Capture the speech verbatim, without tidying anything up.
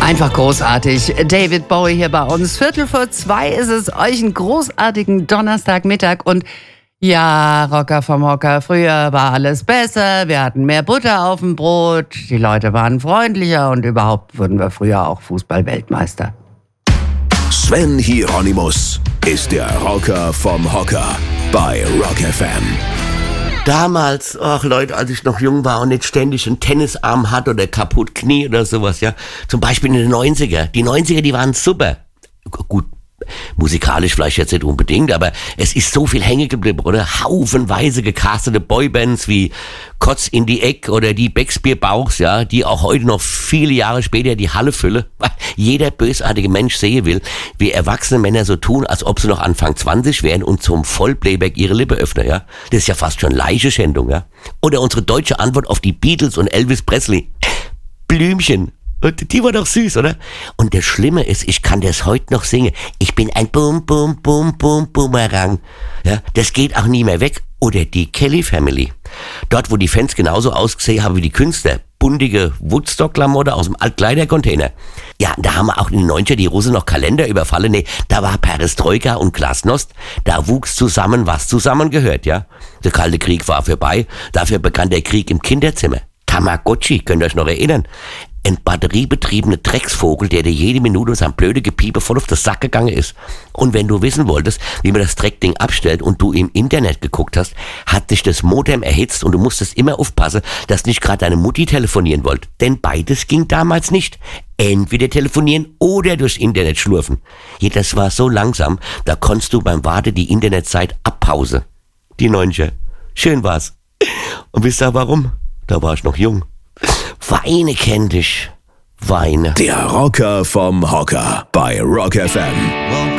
Einfach großartig. David Bowie hier bei uns. Viertel vor zwei ist es. Euch einen großartigen Donnerstagmittag. Und ja, Rocker vom Hocker, früher war alles besser. Wir hatten mehr Butter auf dem Brot. Die Leute waren freundlicher und überhaupt wurden wir früher auch Fußball-Weltmeister. Sven Hieronymus ist der Rocker vom Hocker bei Rock F M. Damals, ach Leute, als ich noch jung war und nicht ständig einen Tennisarm hatte oder kaputt Knie oder sowas, ja. Zum Beispiel in den neunziger. Die neunziger, die waren super. Gut, musikalisch vielleicht jetzt nicht unbedingt, aber es ist so viel hängen geblieben, oder? Haufenweise gecastete Boybands wie Kotz in die Eck oder die Becksbier-Bauchs, ja, die auch heute noch viele Jahre später die Halle füllen, weil jeder bösartige Mensch sehen will, wie erwachsene Männer so tun, als ob sie noch Anfang zwanzig wären und zum Vollplayback ihre Lippe öffnen, ja. Das ist ja fast schon Leichenschändung, ja. Oder unsere deutsche Antwort auf die Beatles und Elvis Presley. Blümchen. Und die war doch süß, oder? Und das Schlimme ist, ich kann das heute noch singen. Ich bin ein Bum, Bum, Bum, Bum, Bumerang. Ja, das geht auch nie mehr weg. Oder die Kelly Family. Dort, wo die Fans genauso ausgesehen haben wie die Künstler. Bundige Woodstock-Klamotte aus dem Altkleidercontainer. Ja, da haben wir auch in den neunziger die Russen noch Kalender überfallen. Nee, da war Perestroika und Glasnost. Da wuchs zusammen, was zusammengehört, ja. Der Kalte Krieg war vorbei. Dafür begann der Krieg im Kinderzimmer. Tamagotchi, könnt ihr euch noch erinnern? Ein batteriebetriebener Drecksvogel, der dir jede Minute sein blöde Gepiepe voll auf den Sack gegangen ist. Und wenn du wissen wolltest, wie man das Dreckding abstellt und du im Internet geguckt hast, hat sich das Modem erhitzt und du musstest immer aufpassen, dass nicht gerade deine Mutti telefonieren wollte. Denn beides ging damals nicht. Entweder telefonieren oder durchs Internet schlurfen. Ja, das war so langsam, da konntest du beim Warten die Internetzeit abpause. Die neunziger. Schön war's. Und wisst ihr warum? Da war ich noch jung. Weine kennt dich. Weine. Der Rocker vom Hocker bei Rock F M.